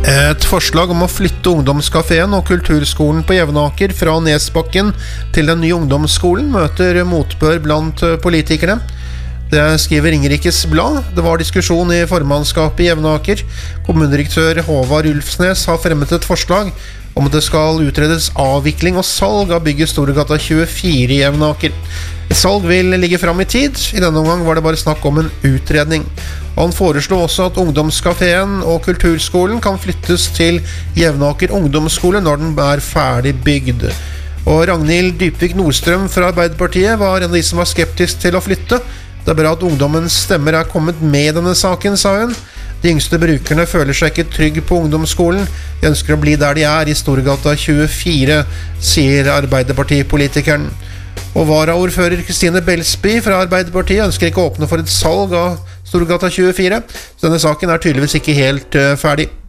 Et forslag om å flytte ungdomskaféen og kulturskolen på Jevnaker fra Nesbakken til den nye ungdomsskolen møter motbør blant politikerne. Det skriver Ringerikes Blad. Det var diskusjon i formannskapet i Jevnaker. Kommunedirektør Håvard Ulfsnes har fremmet et forslag om at det skal utredes avvikling og salg av bygget Storegata 24 i Jevnaker. Et salg vil ligge fram i tid. I denne omgang var det bare snakk om en utredning. Han foreslo også at ungdomskaféen og kulturskolen kan flyttes til Jevnaker ungdomsskole når den er ferdig bygd. Og Ragnhild Dybvik Nordstrøm fra Arbeiderpartiet var en av de som var skeptisk til å flytte. Det er bra at ungdommens stemmer er kommet med i denne saken, sa hun. De yngste brukerne føler seg ikke trygg på ungdomsskolen. De ønsker å bli der de er, i Storegata 24, sier Arbeiderpartipolitikeren. Og varaordfører Kristine Belsby fra Arbeiderpartiet ønsker ikke å åpne for et salg av Storegata 24. Så denne saken er tydeligvis ikke helt ferdig.